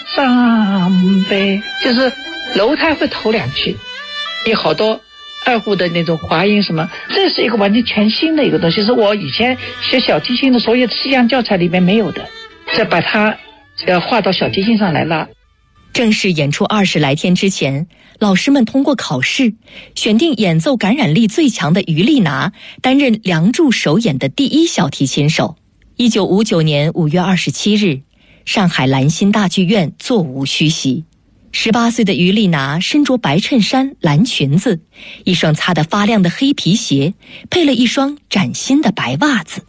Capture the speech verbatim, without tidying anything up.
上呗，就是楼台会头两句，有好多二胡的那种滑音什么，这是一个完全全新的一个东西，是我以前学小提琴的所有西洋教材里面没有的，再把它呃画到小提琴上来了。 正式演出二十来天之前，老师们通过考试选定演奏感染力最强的于丽娜担任梁祝首演的第一小提琴手。一九五九年五月二十七日，上海兰心大剧院座无虚席。十八岁的于丽娜身着白衬衫、蓝裙子，一双擦得发亮的黑皮鞋，配了一双崭新的白袜子。